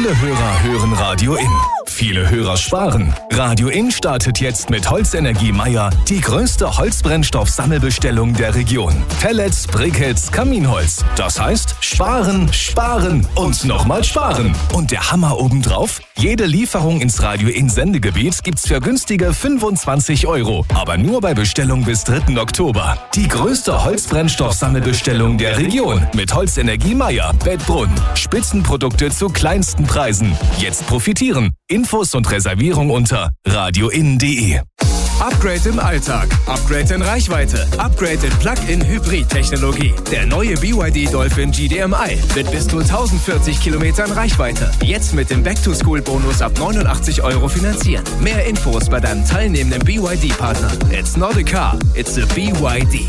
Viele Hörer hören Radio In. Viele Hörer sparen. Radio In startet jetzt mit Holzenergie Meier die größte Holzbrennstoff-Sammelbestellung der Region. Pellets, Briquettes, Kaminholz. Das heißt, sparen, sparen und nochmal sparen. Und der Hammer obendrauf? Jede Lieferung ins Radio In Sendegebiet gibt's für günstige 25 €. Aber nur bei Bestellung bis 3. Oktober. Die größte Holzbrennstoff-Sammelbestellung der Region. Mit Holzenergie Meier, Bettbrunn. Spitzenprodukte zu kleinsten Preisen. Jetzt profitieren. Infos und Reservierung unter radioin.de. Upgrade im Alltag, Upgrade in Reichweite, Upgrade in Plug-in-Hybrid-Technologie. Der neue BYD Dolphin GDMI mit bis zu 1040 Kilometern Reichweite. Jetzt mit dem Back-to-School-Bonus ab 89 € finanzieren. Mehr Infos bei deinem teilnehmenden BYD-Partner. It's not a car, it's a BYD.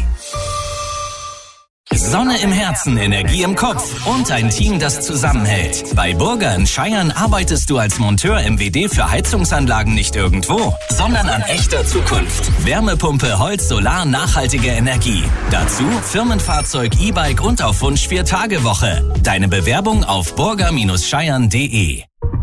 Sonne im Herzen, Energie im Kopf und ein Team, das zusammenhält. Bei Burger in Scheiern arbeitest du als Monteur MWD für Heizungsanlagen nicht irgendwo, sondern an echter Zukunft. Wärmepumpe, Holz, Solar, nachhaltige Energie. Dazu Firmenfahrzeug, E-Bike und auf Wunsch 4-Tage-Woche. Deine Bewerbung auf burger-scheiern.de.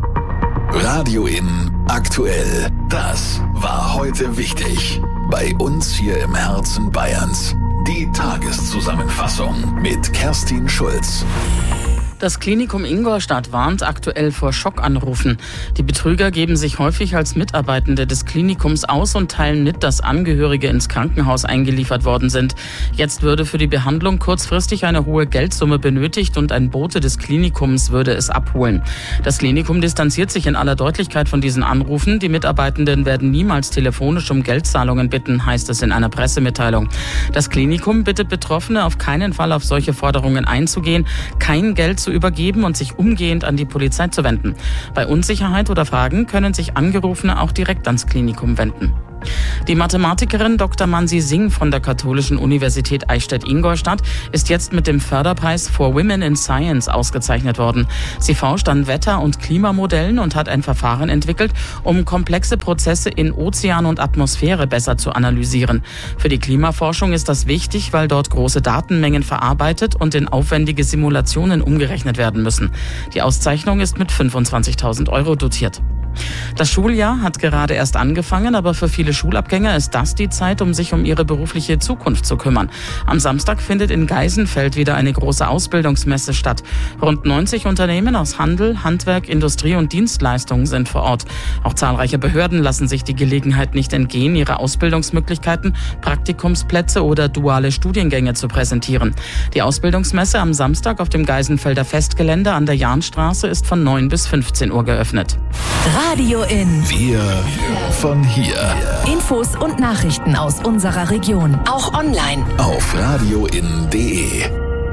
Radio In aktuell. Das war heute wichtig. Bei uns hier im Herzen Bayerns. Die Tageszusammenfassung mit Kerstin Schulz. Das Klinikum Ingolstadt warnt aktuell vor Schockanrufen. Die Betrüger geben sich häufig als Mitarbeitende des Klinikums aus und teilen mit, dass Angehörige ins Krankenhaus eingeliefert worden sind. Jetzt würde für die Behandlung kurzfristig eine hohe Geldsumme benötigt und ein Bote des Klinikums würde es abholen. Das Klinikum distanziert sich in aller Deutlichkeit von diesen Anrufen. Die Mitarbeitenden werden niemals telefonisch um Geldzahlungen bitten, heißt es in einer Pressemitteilung. Das Klinikum bittet Betroffene auf keinen Fall auf solche Forderungen einzugehen, kein Geld zu übergeben und sich umgehend an die Polizei zu wenden. Bei Unsicherheit oder Fragen können sich Angerufene auch direkt ans Klinikum wenden. Die Mathematikerin Dr. Mansi Singh von der Katholischen Universität Eichstätt-Ingolstadt ist jetzt mit dem Förderpreis for Women in Science ausgezeichnet worden. Sie forscht an Wetter- und Klimamodellen und hat ein Verfahren entwickelt, um komplexe Prozesse in Ozean und Atmosphäre besser zu analysieren. Für die Klimaforschung ist das wichtig, weil dort große Datenmengen verarbeitet und in aufwendige Simulationen umgerechnet werden müssen. Die Auszeichnung ist mit 25.000 € dotiert. Das Schuljahr hat gerade erst angefangen, aber für viele Schulabgänger ist das die Zeit, um sich um ihre berufliche Zukunft zu kümmern. Am Samstag findet in Geisenfeld wieder eine große Ausbildungsmesse statt. Rund 90 Unternehmen aus Handel, Handwerk, Industrie und Dienstleistungen sind vor Ort. Auch zahlreiche Behörden lassen sich die Gelegenheit nicht entgehen, ihre Ausbildungsmöglichkeiten, Praktikumsplätze oder duale Studiengänge zu präsentieren. Die Ausbildungsmesse am Samstag auf dem Geisenfelder Festgelände an der Jahnstraße ist von 9 bis 15 Uhr geöffnet. Radio In. Wir von hier. Infos und Nachrichten aus unserer Region. Auch online. Auf radioin.de.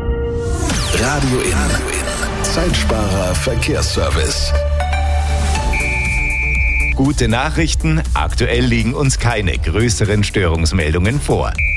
Radio In. Zeitsparer Verkehrsservice. Gute Nachrichten, aktuell liegen uns keine größeren Störungsmeldungen vor.